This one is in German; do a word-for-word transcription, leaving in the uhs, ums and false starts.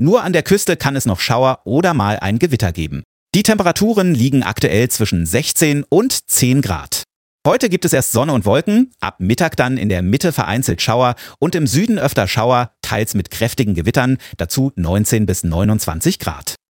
Nur an der Küste kann es noch Schauer oder mal ein Gewitter geben. Die Temperaturen liegen aktuell zwischen sechzehn und zehn Grad. Heute gibt es erst Sonne und Wolken, ab Mittag dann in der Mitte vereinzelt Schauer und im Süden öfter Schauer, teils mit kräftigen Gewittern, dazu neunzehn bis neunundzwanzig Grad.